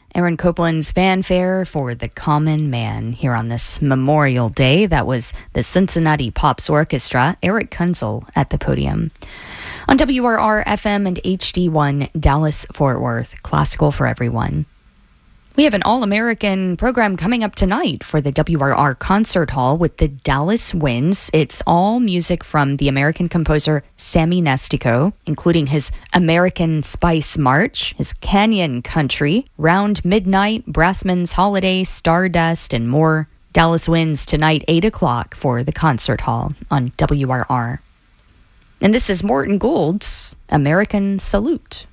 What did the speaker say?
Aaron Copland's fanfare for The Common Man here on this Memorial Day. That was the Cincinnati Pops Orchestra, Eric Kunzel at the podium. On WRR FM and HD1, Dallas-Fort Worth, classical for everyone. We have an all-American program coming up tonight for the WRR Concert Hall with the Dallas Winds. It's all music from the American composer Sammy Nestico, including his American Spice March, his Canyon Country, Round Midnight, Brassman's Holiday, Stardust, and more. Dallas Winds tonight, 8 o'clock for the Concert Hall on WRR. And this is Morton Gould's American Salute.